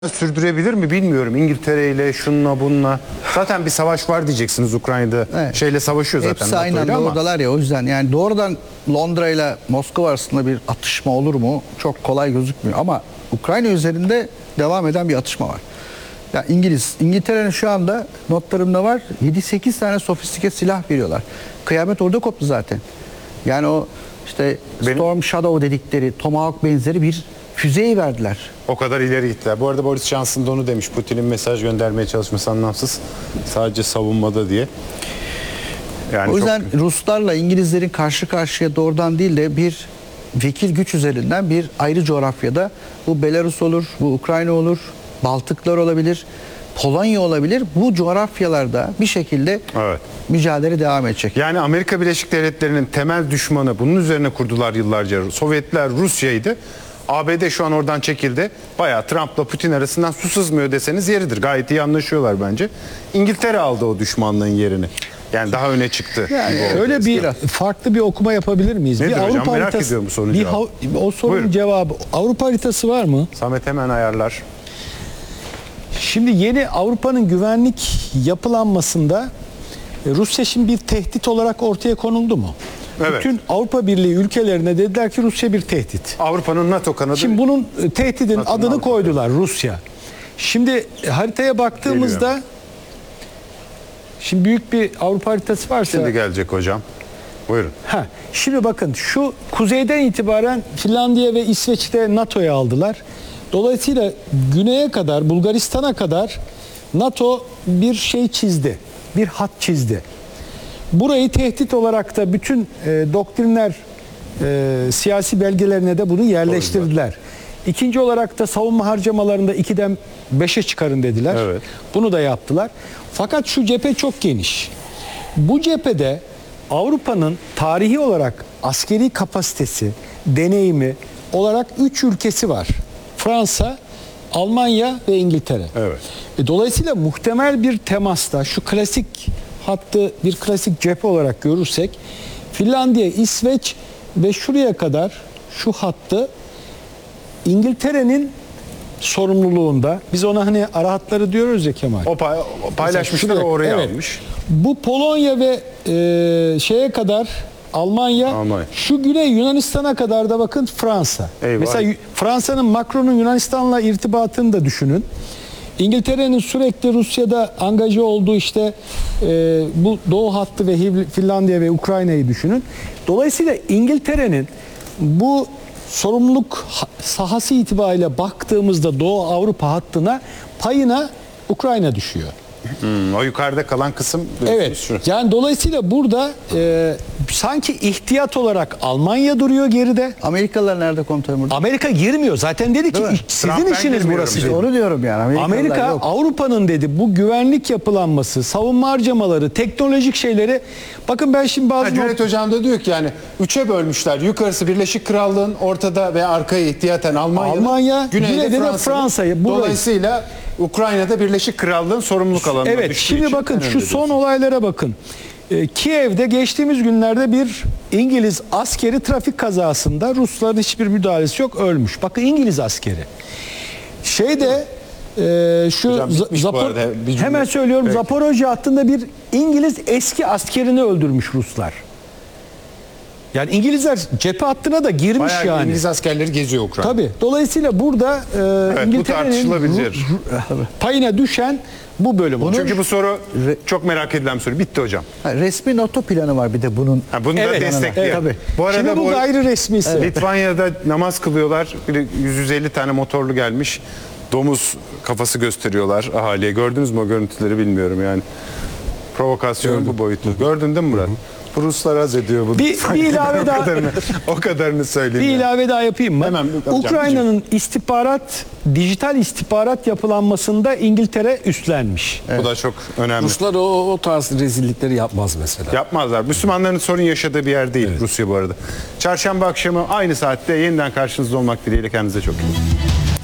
sürdürebilir mi bilmiyorum. İngiltere ile şununla bununla. Zaten bir savaş var diyeceksiniz Ukrayna'da. Evet. Şeyle savaşıyor zaten. Hepsi aynı anda oradalar ya, o yüzden yani doğrudan Londra ile Moskova arasında bir atışma olur mu? Çok kolay gözükmüyor ama Ukrayna üzerinde devam eden bir atışma var. Ya İngiltere'nin şu anda notlarımda var 7-8 tane sofistike silah veriyorlar. Kıyamet orada koptu zaten. Yani o işte Storm Shadow dedikleri Tomahawk benzeri bir füzeyi verdiler. O kadar ileri gittiler. Bu arada Boris Johnson da onu demiş. Putin'in mesaj göndermeye çalışması anlamsız. Sadece savunmada diye. Yani o yüzden Ruslarla İngilizlerin karşı karşıya doğrudan değil de bir vekil güç üzerinden bir ayrı coğrafyada, bu Belarus olur, bu Ukrayna olur, Baltıklar olabilir, Polonya olabilir. Bu coğrafyalarda bir şekilde mücadele devam edecek. Yani Amerika Birleşik Devletleri'nin temel düşmanı bunun üzerine kurdular yıllarca. Sovyetler Rusya'ydı. ABD şu an oradan çekildi. Bayağı Trump'la Putin arasından su sızmıyor deseniz yeridir. Gayet iyi anlaşıyorlar bence. İngiltere aldı o düşmanlığın yerini. Yani daha öne çıktı. Yani öyle bir farklı bir okuma yapabilir miyiz? Nedir bir hocam? Avrupa Merak haritası, ediyorum bu sorunun cevabı. O sorunun Buyurun. cevabı. Avrupa haritası var mı? Samet hemen ayarlar. Şimdi yeni Avrupa'nın güvenlik yapılanmasında Rusya şimdi bir tehdit olarak ortaya konuldu mu? Evet. Bütün Avrupa Birliği ülkelerine dediler ki Rusya bir tehdit. Avrupa'nın NATO kanadı. Şimdi bunun tehdidin adını koydular, Rusya. Şimdi haritaya baktığımızda şimdi büyük bir Avrupa haritası varsa... Şimdi gelecek hocam. Buyurun. Şimdi bakın şu kuzeyden itibaren Finlandiya ve İsveç'te NATO'ya aldılar. Dolayısıyla güneye kadar, Bulgaristan'a kadar NATO bir şey çizdi. Bir hat çizdi. Burayı tehdit olarak da bütün doktrinler siyasi belgelerine de bunu yerleştirdiler. İkinci olarak da savunma harcamalarında 2'den 5'e çıkarın dediler. Evet. Bunu da yaptılar. Fakat şu cephe çok geniş. Bu cephede Avrupa'nın tarihi olarak askeri kapasitesi, deneyimi olarak 3 ülkesi var. Fransa, Almanya ve İngiltere. Evet. Dolayısıyla muhtemel bir temasta şu klasik hattı bir klasik cephe olarak görürsek Finlandiya, İsveç ve şuraya kadar şu hattı İngiltere'nin sorumluluğunda. Biz ona hani ara hatları diyoruz ya Kemal. O paylaşmışlar, oraya almış. Bu Polonya ve şeye kadar Almanya, şu güney Yunanistan'a kadar da bakın Fransa. Eyvah. Mesela Fransa'nın Macron'un Yunanistan'la irtibatını da düşünün. İngiltere'nin sürekli Rusya'da angaja olduğu işte bu Doğu hattı ve Finlandiya ve Ukrayna'yı düşünün. Dolayısıyla İngiltere'nin bu sorumluluk sahası itibariyle baktığımızda Doğu Avrupa hattına payına Ukrayna düşüyor. O yukarıda kalan kısım. Evet. Şu. Yani dolayısıyla burada sanki ihtiyat olarak Almanya duruyor geride. Amerikalılar nerede komutanım burada? Amerika girmiyor. Zaten dedi ki sizin işiniz burası. İşte onu diyorum yani. Amerika Avrupa'nın dedi bu güvenlik yapılanması, savunma harcamaları, teknolojik şeyleri. Bakın ben şimdi bazı... Cüneyt Hocam da diyor ki yani 3'e bölmüşler. Yukarısı Birleşik Krallığın, ortada ve arkaya ihtiyaten Almanya, güneyde de Fransa'yı. Dolayısıyla Ukrayna'da Birleşik Krallığın sorumluluk alanına düştüğü Evet, şimdi bakın şu son olaylara bakın. Kiev'de geçtiğimiz günlerde bir İngiliz askeri trafik kazasında, Rusların hiçbir müdahalesi yok, ölmüş. Bakın İngiliz askeri. Şeyde şu hemen söylüyorum, Zaporojye hattında bir İngiliz eski askerini öldürmüş Ruslar. Yani İngilizler cephe hattına da girmiş. Bayağı yani. İngiliz askerleri geziyor Ukrayna. Tabii. Dolayısıyla burada İngiltere'nin payına düşen bu bölüm. Çünkü bu soru çok merak edilen bir soru. Bitti hocam. Resmi NATO planı var bir de bunun. Bunu da destekliyor. Evet. Bu arada şimdi bu gayri resmisi. Litvanya'da namaz kılıyorlar. 150 tane motorlu gelmiş. Domuz kafası gösteriyorlar ahaliye. Gördünüz mü o görüntüleri bilmiyorum yani. Provokasyonun bu boyutu. Gördün değil mi Murat? Ruslar az ediyor bunu. Bir ilave daha o kadarını söyleyeyim. Bir ilave daha yapayım mı? Hemen Ukrayna'nın dijital istihbarat yapılanmasında İngiltere üstlenmiş. Bu da çok önemli. Ruslar o tarz rezillikleri yapmaz mesela. Yapmazlar. Müslümanların sorun yaşadığı bir yer değil Rusya bu arada. Çarşamba akşamı aynı saatte yeniden karşınızda olmak dileğiyle, kendinize çok iyi bakın.